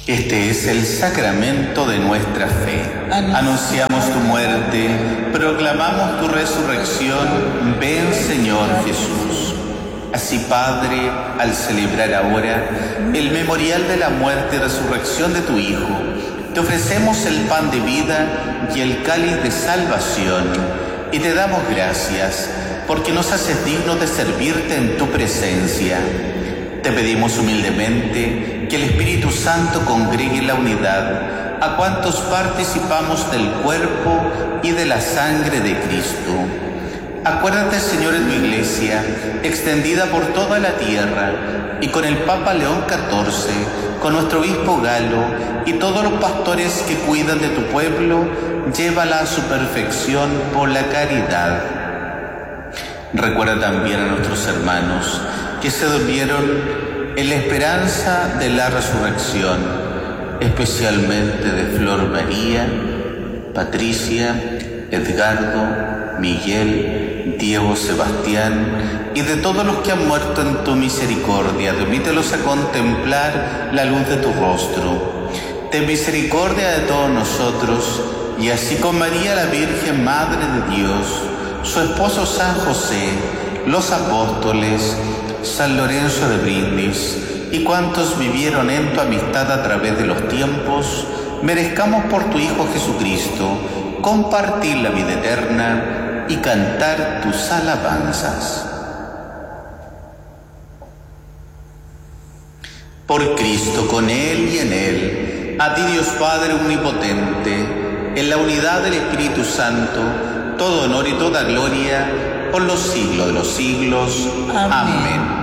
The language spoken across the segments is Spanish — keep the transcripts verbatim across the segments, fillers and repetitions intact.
Este es el sacramento de nuestra fe. Anunciamos tu muerte, proclamamos tu resurrección. Ven, Señor Jesús. Así, Padre, al celebrar ahora el memorial de la muerte y resurrección de tu Hijo, te ofrecemos el pan de vida y el cáliz de salvación, y te damos gracias porque nos haces dignos de servirte en tu presencia. Te pedimos humildemente que el Espíritu Santo congregue en la unidad a cuantos participamos del cuerpo y de la sangre de Cristo. Acuérdate, Señor, en tu Iglesia, extendida por toda la tierra, y con el Papa León catorce, con nuestro obispo Galo y todos los pastores que cuidan de tu pueblo, llévala a su perfección por la caridad. Recuerda también a nuestros hermanos que se durmieron en la esperanza de la resurrección, especialmente de Flor María, Patricia, Edgardo, Miguel, Diego Sebastián y de todos los que han muerto en tu misericordia. Permítelos a contemplar la luz de tu rostro. Ten misericordia de todos nosotros, y así con María, la Virgen Madre de Dios, su esposo San José, los apóstoles, San Lorenzo de Brindis y cuantos vivieron en tu amistad a través de los tiempos, merezcamos por tu Hijo Jesucristo compartir la vida eterna y cantar tus alabanzas. Por Cristo, con Él y en Él, a ti Dios Padre omnipotente, en la unidad del Espíritu Santo, todo honor y toda gloria por los siglos de los siglos. Amén. Amén.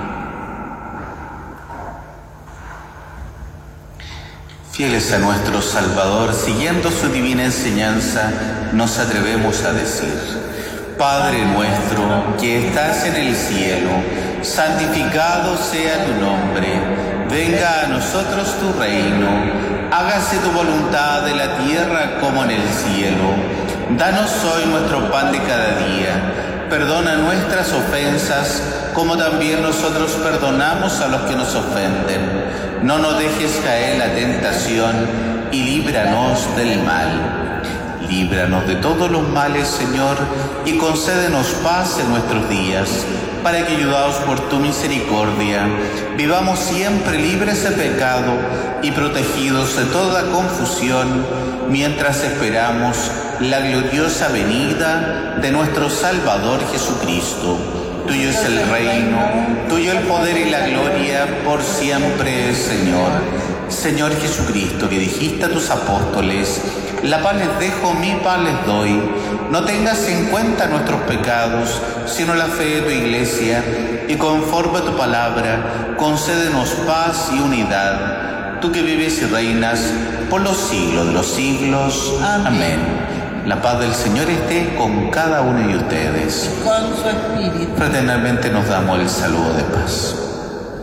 Fieles a nuestro Salvador, siguiendo su divina enseñanza, nos atrevemos a decir: Padre nuestro que estás en el cielo, santificado sea tu nombre. Venga a nosotros tu reino. Hágase tu voluntad en la tierra como en el cielo. Danos hoy nuestro pan de cada día. Perdona nuestras ofensas, como también nosotros perdonamos a los que nos ofenden. No nos dejes caer en la tentación y líbranos del mal. Líbranos de todos los males, Señor, y concédenos paz en nuestros días, para que, ayudados por tu misericordia, vivamos siempre libres de pecado y protegidos de toda confusión, mientras esperamos la gloriosa venida de nuestro Salvador Jesucristo. Tuyo es el reino, tuyo el poder y la gloria por siempre, Señor. Señor Jesucristo, que dijiste a tus apóstoles: la paz les dejo, mi paz les doy. No tengas en cuenta nuestros pecados, sino la fe de tu Iglesia, y conforme a tu palabra, concédenos paz y unidad. Tú que vives y reinas por los siglos de los siglos. Amén. Amén. La paz del Señor esté con cada uno de ustedes. Con su espíritu. Fraternalmente nos damos el saludo de paz.